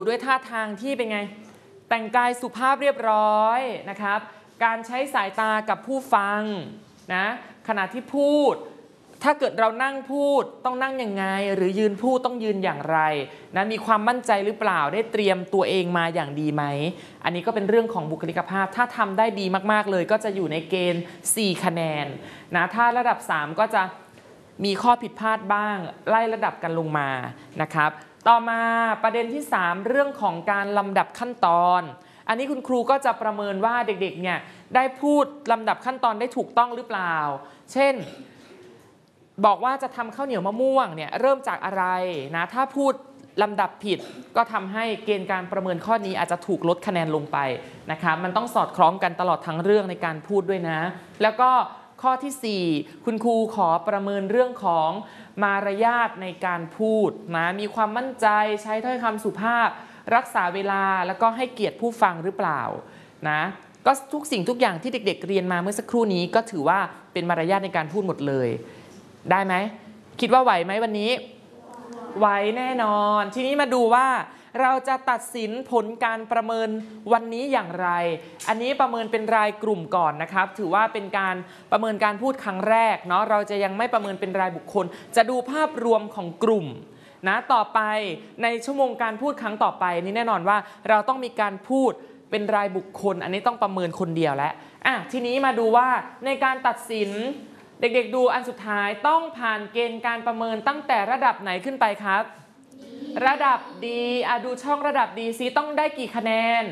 ด้วยท่าทางที่เป็นไงแต่งกายสุภาพเรียบร้อยนะครับการใช้สายตากับผู้ฟังนะขณะที่พูดถ้าเกิดเรานั่งพูดต้องนั่งยังไงหรือยืนพูดต้องยืนอย่างไรนะมีความมั่นใจหรือเปล่าได้เตรียมตัวเองมาอย่างดีไหมอันนี้ก็เป็นเรื่องของบุคลิกภาพถ้าทำได้ดีมากๆเลยก็จะอยู่ในเกณฑ์4คะแนนนะถ้าระดับ3ก็จะมีข้อผิดพลาดบ้างไล่ระดับกันลงมานะครับต่อมาประเด็นที่3เรื่องของการลำดับขั้นตอนอันนี้คุณครูก็จะประเมินว่าเด็กๆเนี่ยได้พูดลำดับขั้นตอนได้ถูกต้องหรือเปล่าเช่นบอกว่าจะทำข้าวเหนียวมะม่วงเนี่ยเริ่มจากอะไรนะถ้าพูดลำดับผิดก็ทำให้เกณฑ์การประเมินข้อนี้อาจจะถูกลดคะแนนลงไปนะคะมันต้องสอดคล้องกันตลอดทั้งเรื่องในการพูดด้วยนะแล้วก็ข้อที่4คุณครูขอประเมินเรื่องของมารยาทในการพูดนะมีความมั่นใจใช้ถ้อยคำสุภาพรักษาเวลาแล้วก็ให้เกียรติผู้ฟังหรือเปล่านะก็ทุกสิ่งทุกอย่างที่เด็กๆเรียนมาเมื่อสักครู่นี้ก็ถือว่าเป็นมารยาทในการพูดหมดเลยได้ไหมคิดว่าไหวไหมวันนี้ไหวแน่นอนทีนี้มาดูว่าเราจะตัดสินผลการประเมินวันนี้อย่างไรอันนี้ประเมินเป็นรายกลุ่มก่อนนะครับถือว่าเป็นการประเมินการพูดครั้งแรกเนาะเราจะยังไม่ประเมินเป็นรายบุคคลจะดูภาพรวมของกลุ่มนะต่อไปในชั่วโมงการพูดครั้งต่อไปนี่แน่นอนว่าเราต้องมีการพูดเป็นรายบุคคลอันนี้ต้องประเมินคนเดียวแล้วทีนี้มาดูว่าในการตัดสินเด็กๆดูอันสุดท้ายต้องผ่านเกณฑ์การประเมินตั้งแต่ระดับไหนขึ้นไปครับระดับดีดูช่องระดับดีซิต้องได้กี่คะแนน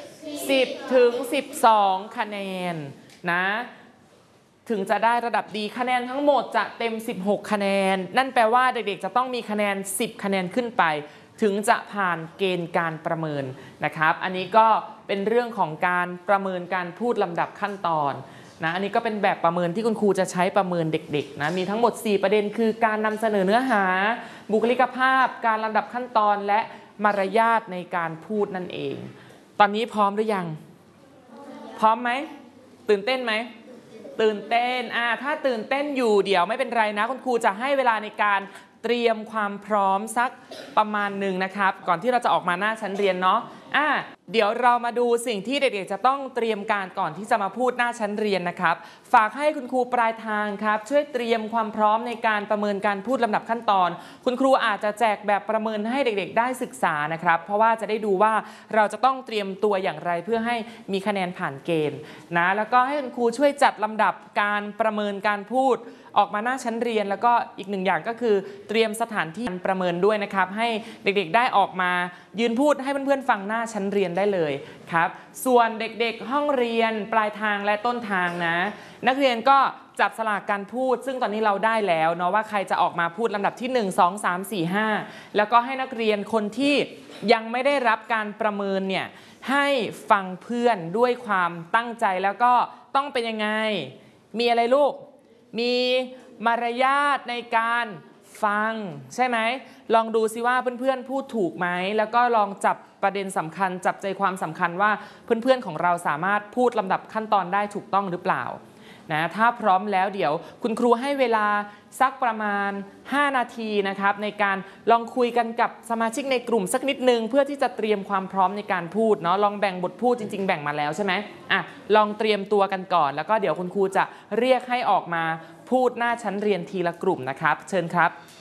10 ถึง 12คะแนนนะถึงจะได้ระดับดีคะแนนทั้งหมดจะเต็ม16คะแนนนั่นแปลว่าเด็กๆจะต้องมีคะแนน10คะแนนขึ้นไปถึงจะผ่านเกณฑ์การประเมินนะครับอันนี้ก็เป็นเรื่องของการประเมินการพูดลำดับขั้นตอนนะอันนี้ก็เป็นแบบประเมินที่คุณครูจะใช้ประเมินเด็กๆนะมีทั้งหมด4ประเด็นคือการนำเสนอเนื้อหาบุคลิกภาพการลำดับขั้นตอนและมารยาทในการพูดนั่นเองตอนนี้พร้อมหรือยังพร้อมไหมตื่นเต้นไหมตื่นเต้นถ้าตื่นเต้นอยู่เดี๋ยวไม่เป็นไรนะคุณครูจะให้เวลาในการเตรียมความพร้อมสักประมาณหนึ่งนะครับก่อนที่เราจะออกมาหน้าชั้นเรียนเนาะเดี๋ยวเรามาดูสิ่งที่เด็กๆจะต้องเตรียมการก่อนที่จะมาพูดหน้าชั้นเรียนนะครับฝากให้คุณครูปลายทางครับช่วยเตรียมความพร้อมในการประเมินการพูดลำดับขั้นตอนคุณครูอาจจะแจกแบบประเมินให้เด็กๆได้ศึกษานะครับเพราะว่าจะได้ดูว่าเราจะต้องเตรียมตัวอย่างไรเพื่อให้มีคะแนนผ่านเกณฑ์นะแล้วก็ให้คุณครูช่วยจัดลำดับการประเมินการพูดออกมาหน้าชั้นเรียนแล้วก็อีกหนึ่งอย่างก็คือเตรียมสถานที่ประเมินด้วยนะครับให้เด็กๆได้ออกมายืนพูดให้เพื่อนๆฟังหน้าชั้นเรียนได้เลยครับส่วนเด็กๆห้องเรียนปลายทางและต้นทางนะนักเรียนก็จับสลากการพูดซึ่งตอนนี้เราได้แล้วเนาะว่าใครจะออกมาพูดลำดับที่1 2 3 4 5แล้วก็ให้นักเรียนคนที่ยังไม่ได้รับการประเมินเนี่ยให้ฟังเพื่อนด้วยความตั้งใจแล้วก็ต้องเป็นยังไงมีอะไรลูกมีมารยาทในการฟังใช่ไหมลองดูซิว่าเพื่อนๆพูดถูกไหมแล้วก็ลองจับประเด็นสำคัญจับใจความสำคัญว่าเพื่อนๆของเราสามารถพูดลำดับขั้นตอนได้ถูกต้องหรือเปล่านะถ้าพร้อมแล้วเดี๋ยวคุณครูให้เวลาสักประมาณ5นาทีนะครับในการลองคุยกันกับสมาชิกในกลุ่มสักนิดนึงเพื่อที่จะเตรียมความพร้อมในการพูดเนาะลองแบ่งบทพูดจริงๆแบ่งมาแล้วใช่ไหมลองเตรียมตัวกันก่อนแล้วก็เดี๋ยวคุณครูจะเรียกให้ออกมาพูดหน้าชั้นเรียนทีละกลุ่มนะครับเชิญครับ